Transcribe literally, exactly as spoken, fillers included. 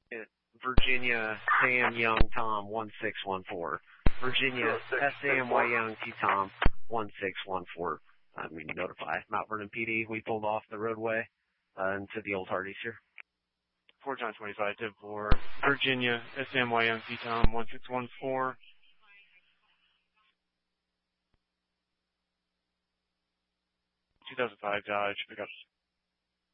Virginia, Sam Young Tom, one six one four. Virginia, S A M Y Young T Tom, one six one four. I mean, notify Mount Vernon P D. We pulled off the roadway uh, into the old Hardee's here. four John twenty-five, Div four, Virginia, S A M Y Young T Tom, one six one four. two thousand five Dodge, pickup.